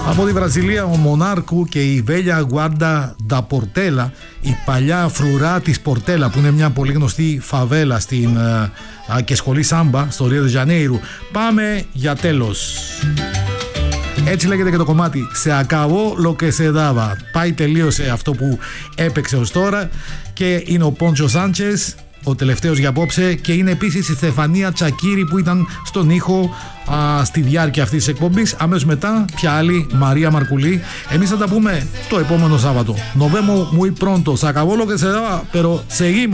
Από τη Βραζιλία ο Μονάρκου και η Βέλια Γουάρντα ντα Πορτέλα, η παλιά φρουρά της Πορτέλα, που είναι μια πολύ γνωστή φαβέλα και σχολή σάμπα στο Ρίο ντε Ζανέιρου. Πάμε για τέλος. Έτσι λέγεται και το κομμάτι. Σε ακαβώ lo que se daba. Πάει, τελείωσε αυτό που έπαιξε ως τώρα. Και είναι ο Πόντσο Σάντσες, ο τελευταίος για απόψε, και είναι επίσης η Στεφανία Τσακίρη που ήταν στον ήχο στη διάρκεια αυτής της εκπομπής. Αμέσως μετά, ποια άλλη, Μαρία Μαρκουλή. Εμείς θα τα πούμε το επόμενο Σάββατο. Nos vemos muy pronto. Se acabó lo que se daba, pero seguimos.